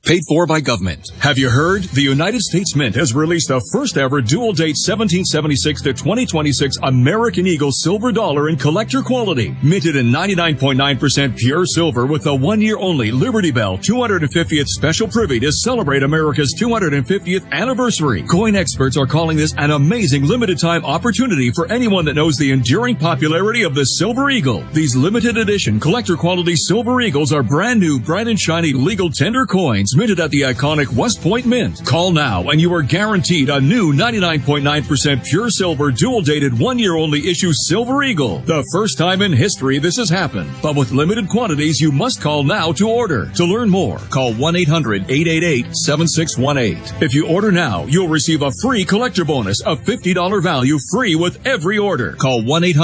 Paid for by government. Have you heard? The United States Mint has released the first ever dual date 1776 to 2026 American Eagle silver dollar in collector quality. Minted in 99.9% pure silver with a 1 year only Liberty Bell 250th special privy to celebrate America's 250th anniversary. Coin experts are calling this an amazing limited time opportunity for anyone that knows the enduring popularity of the Silver Eagle. These limited edition collector quality Silver Eagles are brand new, bright and shiny legal tender coins minted at the iconic West Point Mint. Call now and you are guaranteed a new 99.9% pure silver dual dated 1 year only issue Silver Eagle. The first time in history this has happened. But with limited quantities, you must call now to order. To learn more, call 1-800-888-7618. If you order now, you'll receive a free collector bonus of $50 value free with every order. Call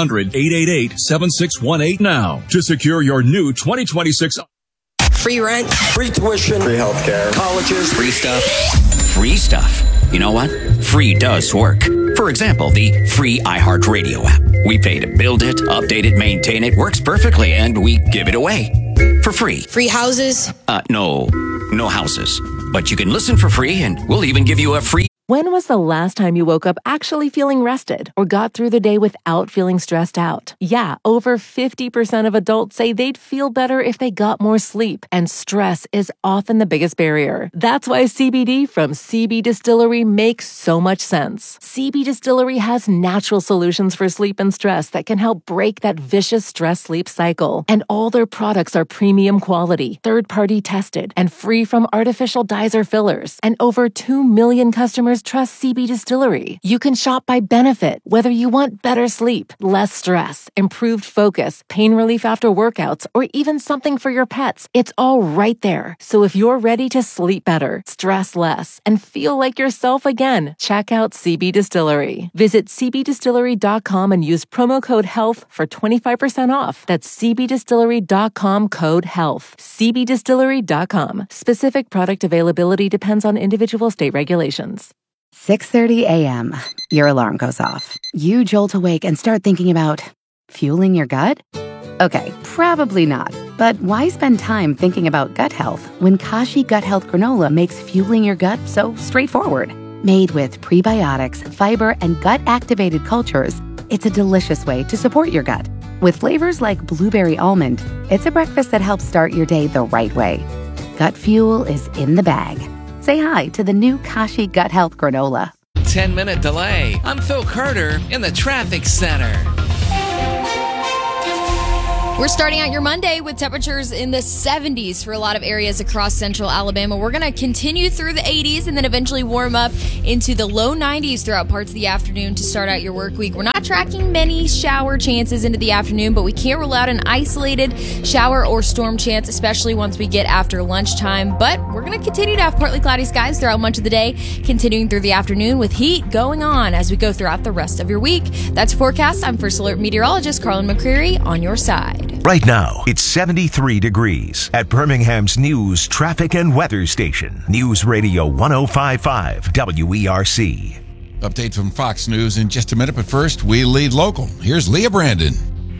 1-800-888-7618 now to secure your new 2026 free rent, free tuition, free healthcare, colleges, free stuff. Free stuff. You know what? Free does work. For example, the free iHeartRadio app. We pay to build it, update it, maintain it, works perfectly, and we give it away for free. Free houses? No houses. But you can listen for free, and we'll even give you a free... When was the last time you woke up actually feeling rested or got through the day without feeling stressed out? Yeah, over 50% of adults say they'd feel better if they got more sleep, and stress is often the biggest barrier. That's why CBD from CB Distillery makes so much sense. CB Distillery has natural solutions for sleep and stress that can help break that vicious stress-sleep cycle. And all their products are premium quality, third-party tested, and free from artificial dyes or fillers. And over 2 million customers trust CB Distillery. You can shop by benefit, whether you want better sleep, less stress, improved focus, pain relief after workouts, or even something for your pets. It's all right there. So if you're ready to sleep better, stress less, and feel like yourself again, check out CB Distillery. Visit cbdistillery.com and use promo code HEALTH for 25% off. That's cbdistillery.com code HEALTH. cbdistillery.com. Specific product availability depends on individual state regulations. 6:30 a.m. Your alarm goes off. You jolt awake and start thinking about fueling your gut? Okay, probably not. But why spend time thinking about gut health when Kashi Gut Health Granola makes fueling your gut so straightforward? Made with prebiotics, fiber, and gut-activated cultures, it's a delicious way to support your gut. With flavors like blueberry almond, it's a breakfast that helps start your day the right way. Gut fuel is in the bag. Say hi to the new Kashi Gut Health Granola. 10-minute delay. I'm Phil Carter in the traffic center. We're starting out your Monday with temperatures in the 70s for a lot of areas across central Alabama. We're going to continue through the 80s and then eventually warm up into the low 90s throughout parts of the afternoon to start out your work week. We're not tracking many shower chances into the afternoon, but we can't rule out an isolated shower or storm chance, especially once we get after lunchtime. But we're going to continue to have partly cloudy skies throughout much of the day, continuing through the afternoon with heat going on as we go throughout the rest of your week. That's your forecast. I'm First Alert meteorologist Carlin McCreary on your side. Right now, it's 73 degrees at Birmingham's news, traffic, and weather station. News Radio 105.5 WERC. Update from Fox News in just a minute, but first, we lead local. Here's Leah Brandon.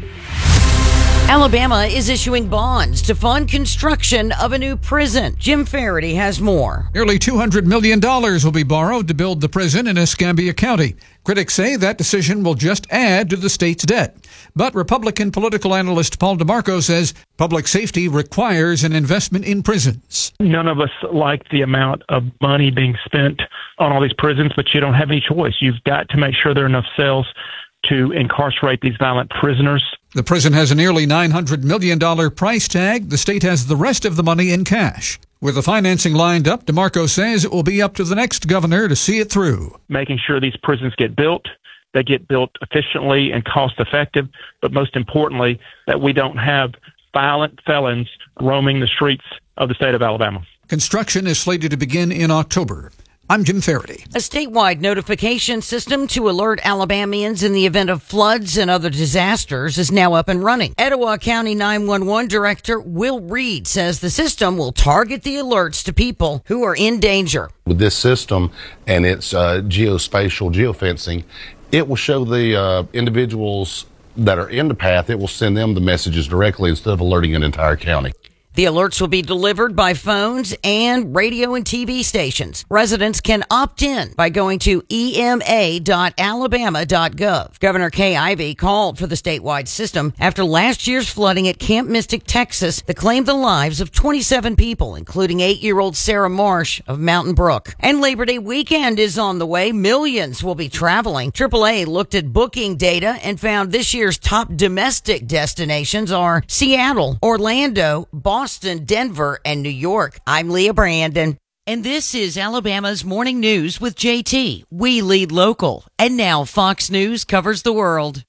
Alabama is issuing bonds to fund construction of a new prison. Jim Faraday has more. Nearly $200 million will be borrowed to build the prison in Escambia County. Critics say that decision will just add to the state's debt. But Republican political analyst Paul DeMarco says public safety requires an investment in prisons. None of us like the amount of money being spent on all these prisons, but you don't have any choice. You've got to make sure there are enough cells to incarcerate these violent prisoners. The prison has a nearly $900 million price tag. The state has the rest of the money in cash. With the financing lined up, DeMarco says it will be up to the next governor to see it through. Making sure these prisons get built, they get built efficiently and cost effective, but most importantly, that we don't have violent felons roaming the streets of the state of Alabama. Construction is slated to begin in October. I'm Jim Faraday. A statewide notification system to alert Alabamians in the event of floods and other disasters is now up and running. Etowah County 911 Director Will Reed says the system will target the alerts to people who are in danger. With this system and its geospatial geofencing, it will show the individuals that are in the path. It will send them the messages directly instead of alerting an entire county. The alerts will be delivered by phones and radio and TV stations. Residents can opt in by going to ema.alabama.gov. Governor Kay Ivey called for the statewide system after last year's flooding at Camp Mystic, Texas, that claimed the lives of 27 people, including 8-year-old Sarah Marsh of Mountain Brook. And Labor Day weekend is on the way. Millions will be traveling. AAA looked at booking data and found this year's top domestic destinations are Seattle, Orlando, Boston, Denver, and New York. I'm Leah Brandon. And this is Alabama's Morning News with JT. We lead local. And now Fox News covers the world.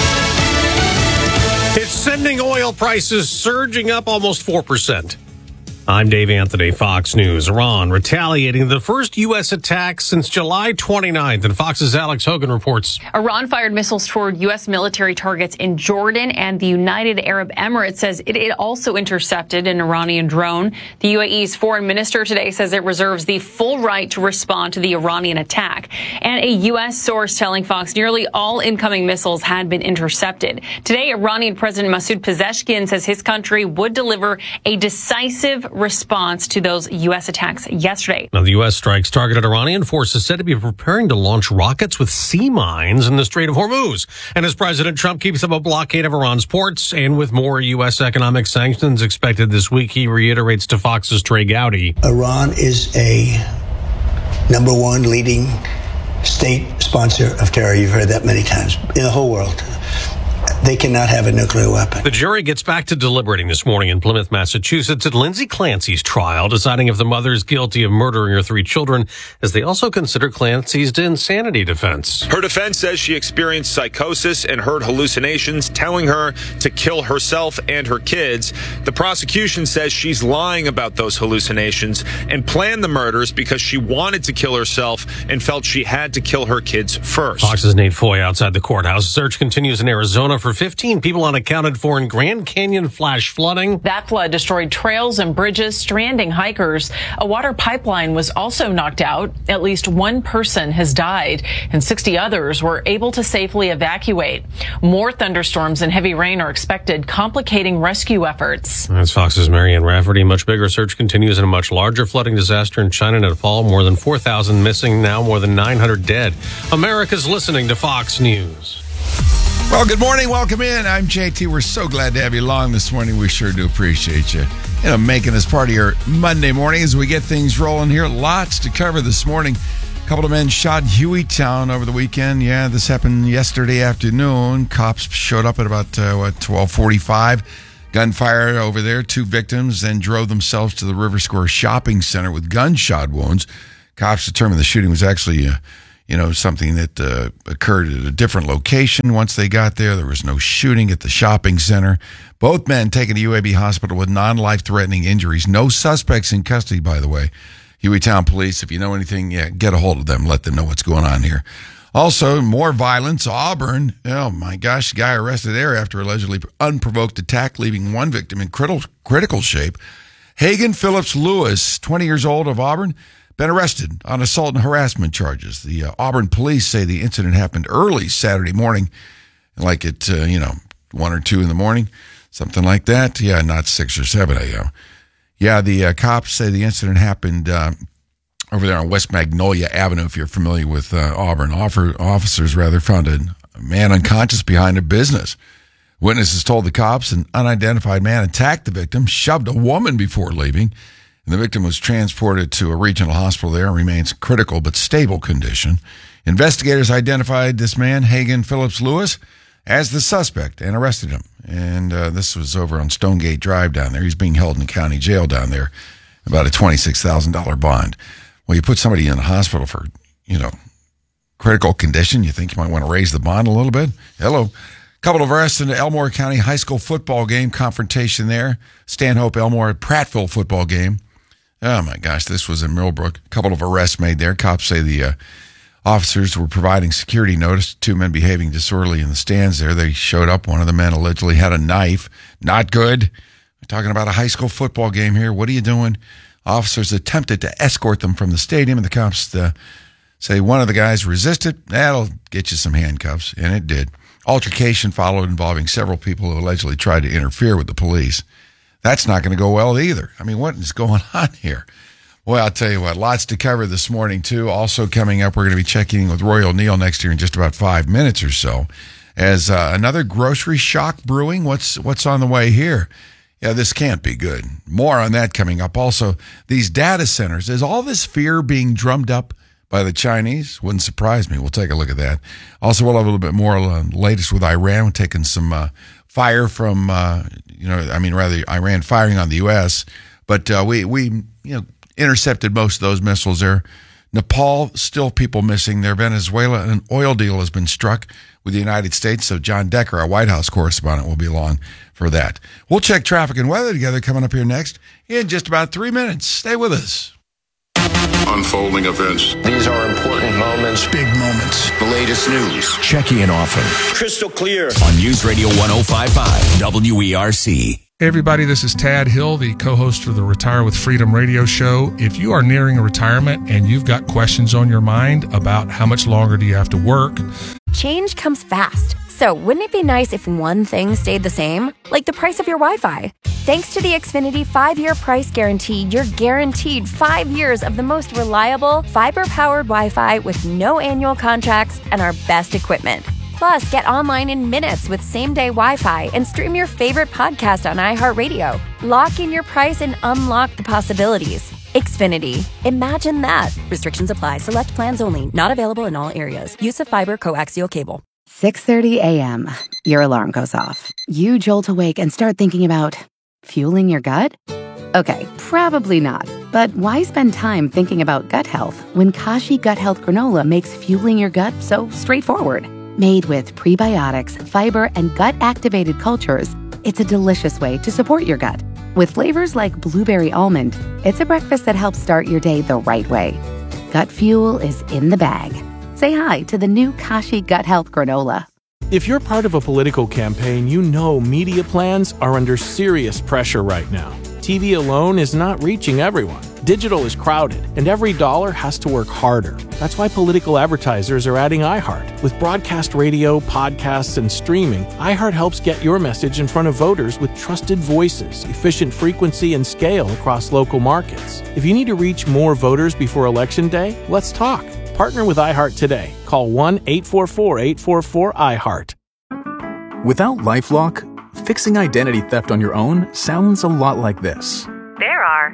It's sending oil prices surging up almost 4%. I'm Dave Anthony, Fox News. Iran retaliating the first U.S. attack since July 29th, and Fox's Alex Hogan reports. Iran fired missiles toward U.S. military targets in Jordan, and the United Arab Emirates says it also intercepted an Iranian drone. The UAE's foreign minister today says it reserves the full right to respond to the Iranian attack. And a U.S. source telling Fox nearly all incoming missiles had been intercepted. Today, Iranian President Masoud Pezeshkian says his country would deliver a decisive response to those U.S. attacks yesterday. Now, the U.S. strikes targeted Iranian forces said to be preparing to launch rockets with sea mines in the Strait of Hormuz. And as President Trump keeps up a blockade of Iran's ports, and with more U.S. economic sanctions expected this week, he reiterates to Fox's Trey Gowdy. Iran is a number one leading state sponsor of terror. You've heard that many times in the whole world. They cannot have a nuclear weapon. The jury gets back to deliberating this morning in Plymouth, Massachusetts at Lindsay Clancy's trial, deciding if the mother is guilty of murdering her 3 children, as they also consider Clancy's insanity defense. Her defense says she experienced psychosis and heard hallucinations telling her to kill herself and her kids. The prosecution says she's lying about those hallucinations and planned the murders because she wanted to kill herself and felt she had to kill her kids first. Fox's Nate Foy outside the courthouse. Search continues in Arizona for 15 people unaccounted for in Grand Canyon flash flooding. That flood destroyed trails and bridges, stranding hikers. A water pipeline was also knocked out. At least 1 person has died, and 60 others were able to safely evacuate. More thunderstorms and heavy rain are expected, complicating rescue efforts. That's Fox's Marianne Rafferty. Much bigger search continues in a much larger flooding disaster in China, Nepal. More than 4,000 missing, now more than 900 dead. America's listening to Fox News. Well, good morning. Welcome in. I'm JT. We're so glad to have you along this morning. We sure do appreciate you. Making this part of your Monday morning as we get things rolling here. Lots to cover this morning. A couple of men shot in Hueytown over the weekend. Yeah, this happened yesterday afternoon. Cops showed up at about, 12:45. Gunfire over there. 2 victims then drove themselves to the River Square Shopping Center with gunshot wounds. Cops determined the shooting was actually something that occurred at a different location. Once they got there was no shooting at the shopping center. Both men taken to UAB Hospital with non-life-threatening injuries. No suspects in custody, by the way. Hueytown Police, if you know anything, get a hold of them. Let them know what's going on here. Also, more violence. Auburn. Oh, my gosh. Guy arrested there after allegedly unprovoked attack, leaving 1 victim in critical shape. Hagen Phillips Lewis, 20 years old, of Auburn, been arrested on assault and harassment charges. The Auburn police say the incident happened early Saturday morning, like at, 1 or 2 in the morning, something like that. Yeah, not 6 or 7 a.m. Yeah, the cops say the incident happened over there on West Magnolia Avenue, if you're familiar with Auburn. Officers found a man unconscious behind a business. Witnesses told the cops an unidentified man attacked the victim, shoved a woman before leaving. The victim was transported to a regional hospital there and remains in critical but stable condition. Investigators identified this man, Hagen Phillips Lewis, as the suspect and arrested him. And this was over on Stonegate Drive down there. He's being held in the county jail down there, about a $26,000 bond. Well, you put somebody in the hospital for, critical condition. You think you might want to raise the bond a little bit? Hello. Couple of arrests in the Elmore County high school football game, confrontation there. Stanhope Elmore at Prattville football game. Oh, my gosh, this was in Millbrook. A couple of arrests made there. Cops say the officers were providing security notice to 2 men behaving disorderly in the stands there. They showed up. One of the men allegedly had a knife. Not good. We're talking about a high school football game here. What are you doing? Officers attempted to escort them from the stadium, and the cops say one of the guys resisted. That'll get you some handcuffs, and it did. Altercation followed involving several people who allegedly tried to interfere with the police. That's not going to go well either. I mean, what is going on here? Well, I'll tell you what, lots to cover this morning, too. Also coming up, we're going to be checking in with Roy O'Neill next year in just about 5 minutes or so. As another grocery shock brewing, what's on the way here? Yeah, this can't be good. More on that coming up. Also, these data centers, is all this fear being drummed up by the Chinese? Wouldn't surprise me. We'll take a look at that. Also, we'll have a little bit more latest with Iran. We're taking some fire from, Iran firing on the U.S., but we intercepted most of those missiles there. Nepal, still people missing there. Venezuela, an oil deal has been struck with the United States. So John Decker, our White House correspondent, will be along for that. We'll check traffic and weather together coming up here next in just about 3 minutes. Stay with us. Unfolding events. These are important moments. Big moments. The latest news. Check in often. Crystal clear. On News Radio 105.5 WERC. Hey everybody, this is Tad Hill, the co-host of the Retire with Freedom radio show. If you are nearing a retirement and you've got questions on your mind about how much longer do you have to work, change comes fast. So wouldn't it be nice if one thing stayed the same? Like the price of your Wi-Fi. Thanks to the Xfinity 5-year price guarantee, you're guaranteed 5 years of the most reliable, fiber-powered Wi-Fi with no annual contracts and our best equipment. Plus, get online in minutes with same-day Wi-Fi and stream your favorite podcast on iHeartRadio. Lock in your price and unlock the possibilities. Xfinity. Imagine that. Restrictions apply. Select plans only. Not available in all areas. Use of fiber coaxial cable. 6:30 a.m. Your alarm goes off. You jolt awake and start thinking about fueling your gut? Okay, probably not. But why spend time thinking about gut health when Kashi Gut Health Granola makes fueling your gut so straightforward? Made with prebiotics, fiber, and gut-activated cultures, it's a delicious way to support your gut. With flavors like blueberry almond, it's a breakfast that helps start your day the right way. Gut fuel is in the bag. Say hi to the new Kashi Gut Health Granola. If you're part of a political campaign, you know media plans are under serious pressure right now. TV alone is not reaching everyone. Digital is crowded, and every dollar has to work harder. That's why political advertisers are adding iHeart. With broadcast radio, podcasts, and streaming, iHeart helps get your message in front of voters with trusted voices, efficient frequency, and scale across local markets. If you need to reach more voters before Election Day, let's talk. Partner with iHeart today. Call 1-844-844-iHeart. Without LifeLock, fixing identity theft on your own sounds a lot like this. There are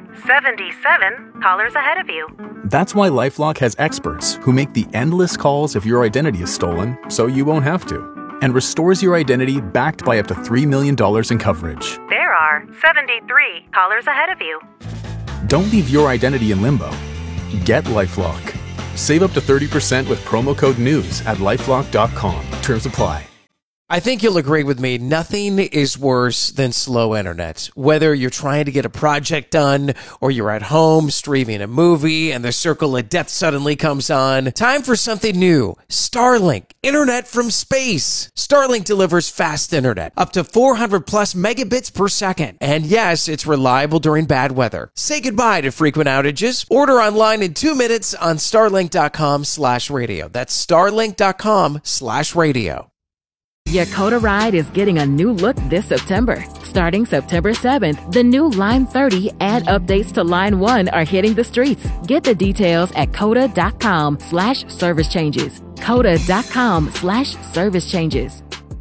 77 callers ahead of you. That's why LifeLock has experts who make the endless calls if your identity is stolen, so you won't have to, and restores your identity backed by up to $3 million in coverage. There are 73 callers ahead of you. Don't leave your identity in limbo. Get LifeLock. Save up to 30% with promo code NEWS at LifeLock.com. Terms apply. I think you'll agree with me, nothing is worse than slow internet. Whether you're trying to get a project done or you're at home streaming a movie and the circle of death suddenly comes on, time for something new. Starlink, internet from space. Starlink delivers fast internet, up to 400 plus megabits per second. And yes, it's reliable during bad weather. Say goodbye to frequent outages. Order online in 2 minutes on starlink.com/radio. That's starlink.com/radio. Your Coda ride is getting a new look this September. Starting September 7th, the new Line 30 and updates to Line 1 are hitting the streets. Get the details at coda.com/service changes. Coda.com/service changes.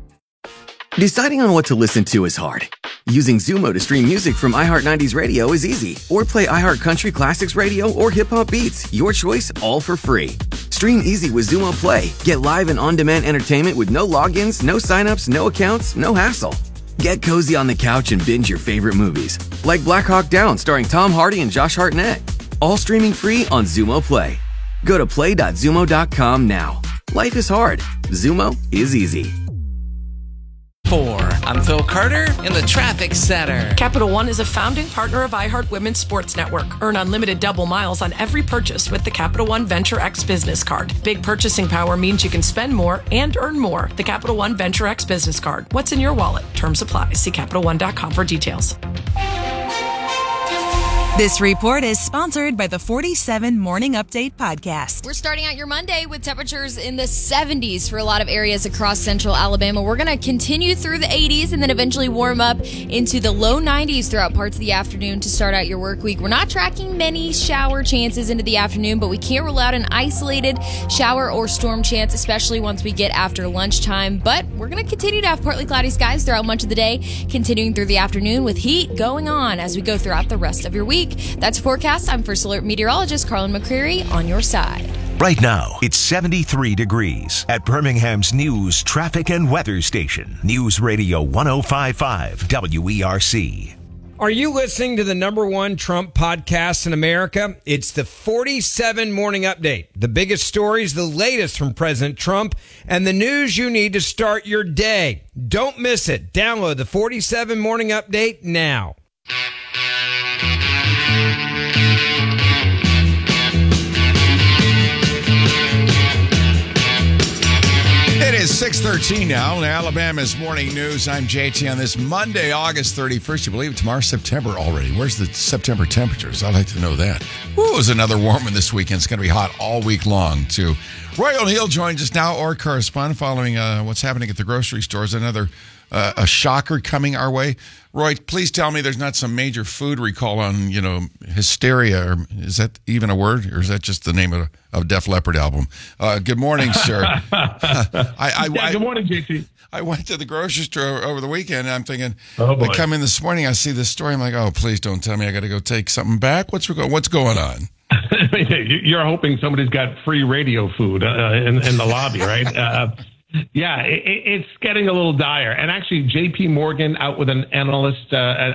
Deciding on what to listen to is hard. Using Zumo to stream music from iHeart 90s Radio is easy. Or play iHeart Country Classics Radio or Hip Hop Beats. Your choice, all for free. Stream easy with Zumo Play. Get live and on-demand entertainment with no logins, no signups, no accounts, no hassle. Get cozy on the couch and binge your favorite movies. Like Black Hawk Down starring Tom Hardy and Josh Hartnett. All streaming free on Zumo Play. Go to play.zumo.com now. Life is hard. Zumo is easy. I'm Phil Carter in the Traffic Center. Capital One is a founding partner of iHeart Women's Sports Network. Earn unlimited double miles on every purchase with the Capital One Venture X Business Card. Big purchasing power means you can spend more and earn more. The Capital One Venture X Business Card. What's in your wallet? Terms apply. See CapitalOne.com for details. This report is sponsored by the 47 Morning Update podcast. We're starting out your Monday with temperatures in the 70s for a lot of areas across central Alabama. We're going to continue through the 80s and then eventually warm up into the low 90s throughout parts of the afternoon to start out your work week. We're not tracking many shower chances into the afternoon, but we can't rule out an isolated shower or storm chance, especially once we get after lunchtime. But we're going to continue to have partly cloudy skies throughout much of the day, continuing through the afternoon with heat going on as we go throughout the rest of your week. That's forecast. I'm First Alert meteorologist Carlin McCreary on your side. Right now, it's 73 degrees at Birmingham's News, Traffic, and Weather Station. News Radio 105.5 WERC. Are you listening to the #1 Trump podcast in America? It's the 47 Morning Update. The biggest stories, the latest from President Trump, and the news you need to start your day. Don't miss it. Download the 47 Morning Update now. It is 6:13 now in Alabama's Morning News. I'm JT on this Monday, August 31st. You believe tomorrow's September already. Where's the September temperatures? I'd like to know that. Woo, it was another warm one this weekend. It's going to be hot all week long, too. Roy O'Neill joins us now, our correspondent, following what's happening at the grocery stores. Another a shocker coming our way. Roy, please tell me there's not some major food recall on, hysteria. Or is that even a word, or is that just the name of a Def Leppard album? Good morning, sir. Good morning, JT. I went to the grocery store over the weekend, and I'm thinking, oh boy. I come in this morning, I see this story, I'm like, oh, please don't tell me I got to go take something back. What's going on? You're hoping somebody's got free radio food in the lobby, right? Yeah, it's getting a little dire. And actually, J.P. Morgan out with an analysis,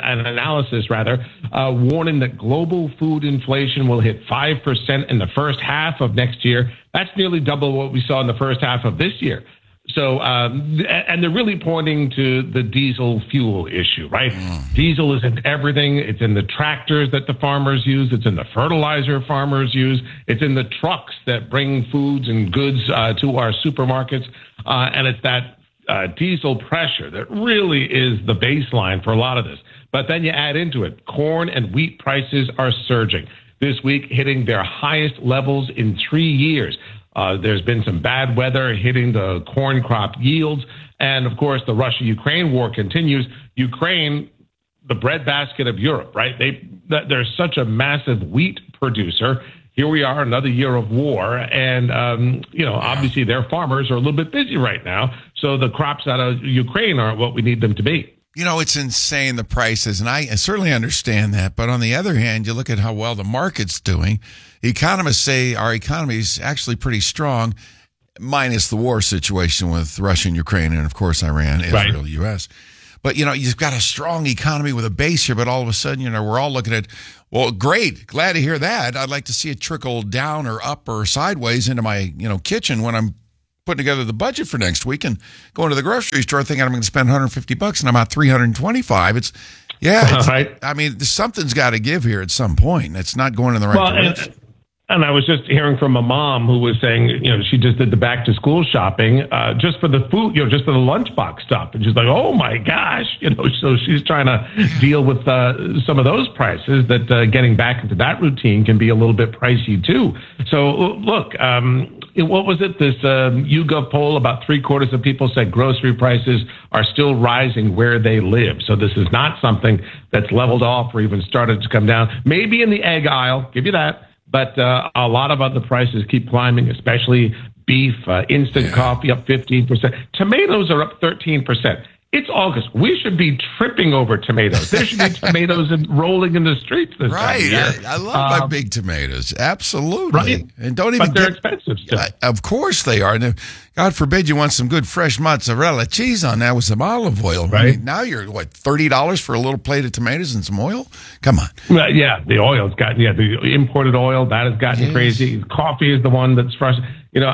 warning that global food inflation will hit 5% in the first half of next year. That's nearly double what we saw in the first half of this year. So, and they're really pointing to the diesel fuel issue, right? Diesel isn't everything. It's in the tractors that the farmers use. It's in the fertilizer farmers use. It's in the trucks that bring foods and goods to our supermarkets. And it's that diesel pressure that really is the baseline for a lot of this. But then you add into it, corn and wheat prices are surging this week, hitting their highest levels in 3 years. There's been some bad weather hitting the corn crop yields. And, of course, the Russia-Ukraine war continues. Ukraine, the breadbasket of Europe, right? They're such a massive wheat producer. Here we are, another year of war. And, obviously their farmers are a little bit busy right now. So the crops out of Ukraine aren't what we need them to be. It's insane, the prices, and I certainly understand that. But on the other hand, you look at how well the market's doing. Economists say our economy is actually pretty strong, minus the war situation with Russia and Ukraine and, of course, Iran, Israel, right. U.S. But, you've got a strong economy with a base here, but all of a sudden, we're all looking at, well, great, glad to hear that. I'd like to see it trickle down or up or sideways into my, kitchen when I'm putting together the budget for next week and going to the grocery store thinking I'm going to spend $150 and I'm out $325. Right. I mean, something's got to give here at some point. It's not going in the right direction. And I was just hearing from a mom who was saying, she just did the back to school shopping just for the food, just for the lunchbox stuff. And she's like, oh my gosh, so she's trying to deal with some of those prices that getting back into that routine can be a little bit pricey too. So look, what was it? This YouGov poll, about 3/4 of people said grocery prices are still rising where they live. So this is not something that's leveled off or even started to come down. Maybe in the egg aisle, give you that. But a lot of other prices keep climbing, especially beef, instant coffee up 15%. Tomatoes are up 13%. It's August. We should be tripping over tomatoes. There should be tomatoes rolling in the streets this time of year. I love my big tomatoes. Absolutely. Right. And don't even but they're expensive still. Of course they are. And God forbid you want some good fresh mozzarella cheese on that with some olive oil. Right. I mean, now you're, $30 for a little plate of tomatoes and some oil? Come on. Yeah, the oil's gotten, the imported oil, that has gotten crazy. Coffee is the one that's frustrating.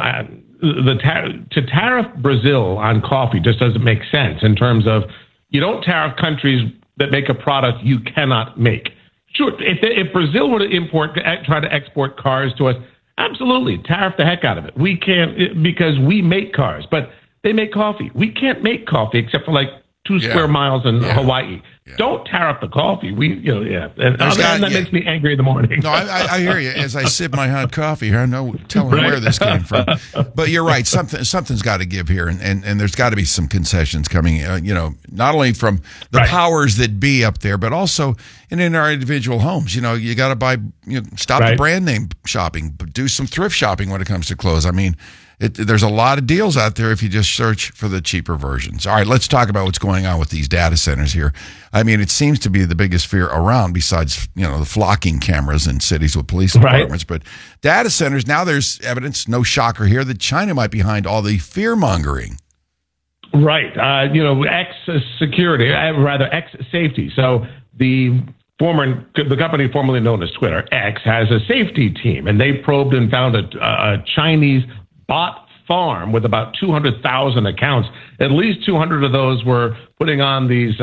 To tariff Brazil on coffee just doesn't make sense in terms of you don't tariff countries that make a product you cannot make. Sure, if Brazil were to try to export cars to us, absolutely, tariff the heck out of it. We can't because we make cars, but they make coffee. We can't make coffee except for 2 square miles in Hawaii. Yeah. Don't tear up the coffee. And that makes me angry in the morning. No, I hear you. As I sip my hot coffee here, I know telling where this came from. But you're right. Something's got to give here, and there's got to be some concessions coming. Not only from the powers that be up there, but also in our individual homes. You got to buy. Stop the brand name shopping. Do some thrift shopping when it comes to clothes. I mean. There's a lot of deals out there if you just search for the cheaper versions. All right, let's talk about what's going on with these data centers here. I mean, it seems to be the biggest fear around besides, the flocking cameras in cities with police departments. But data centers, now there's evidence, no shocker here, that China might be behind all the fear-mongering. Right. X-security, rather X-safety. So the company formerly known as Twitter, X, has a safety team, and they probed and found a Chinese bot farm with about 200,000 accounts. At least 200 of those were putting on these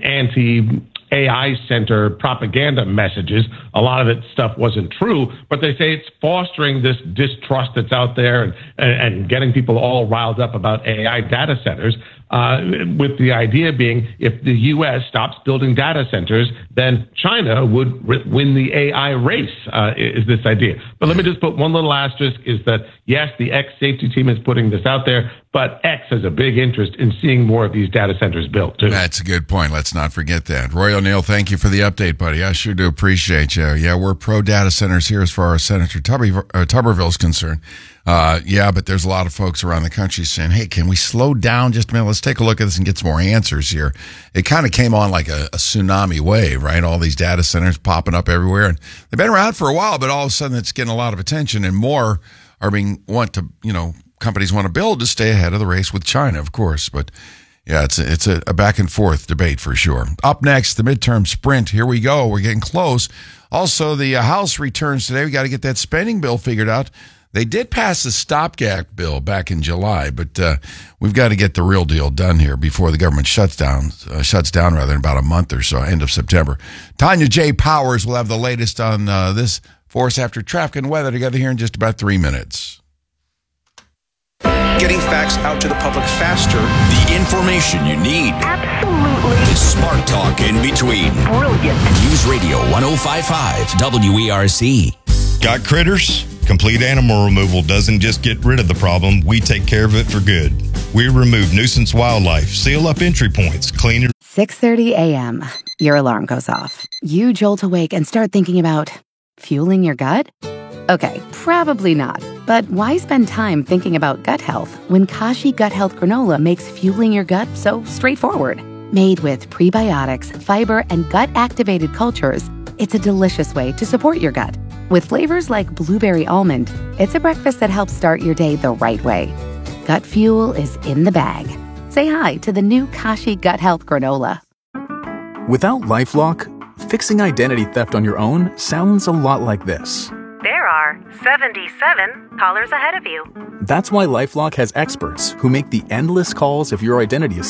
anti-AI center propaganda messages. A lot of it stuff wasn't true, but they say it's fostering this distrust that's out there and getting people all riled up about AI data centers. With the idea being, if the U.S. stops building data centers, then China would win the AI race, is this idea. But let me just put one little asterisk, is that, yes, the X safety team is putting this out there, but X has a big interest in seeing more of these data centers built, too. That's a good point. Let's not forget that. Roy O'Neill, thank you for the update, buddy. I sure do appreciate you. Yeah, we're pro-data centers here as far as Senator Tuberville's concerned. But there's a lot of folks around the country saying, hey, can we slow down just a minute? Let's take a look at this and get some more answers here. It kind of came on like a tsunami wave, right? All these data centers popping up everywhere. And they've been around for a while, but all of a sudden it's getting a lot of attention, and more are companies want to build to stay ahead of the race with China, of course. But yeah, it's a back and forth debate for sure. Up next, the midterm sprint. Here we go. We're getting close. Also, the House returns today. We got to get that spending bill figured out. They did pass the stopgap bill back in July, but we've got to get the real deal done here before the government shuts down in about a month or so, end of September. Tanya J. Powers will have the latest on this for us after traffic and weather together here in just about 3 minutes. Getting facts out to the public faster. The information you need. Absolutely. The smart talk in between. Brilliant. News Radio 105.5 WERC. Got critters? Complete Animal Removal doesn't just get rid of the problem, we take care of it for good. We remove nuisance wildlife, seal up entry points, clean it. 6:30 a.m. Your alarm goes off. You jolt awake and start thinking about fueling your gut? Okay, probably not. But why spend time thinking about gut health when Kashi Gut Health Granola makes fueling your gut so straightforward? Made with prebiotics, fiber, and gut-activated cultures, it's a delicious way to support your gut. With flavors like blueberry almond, it's a breakfast that helps start your day the right way. Gut fuel is in the bag. Say hi to the new Kashi Gut Health Granola. Without LifeLock, fixing identity theft on your own sounds a lot like this. There are 77 callers ahead of you. That's why LifeLock has experts who make the endless calls if your identity is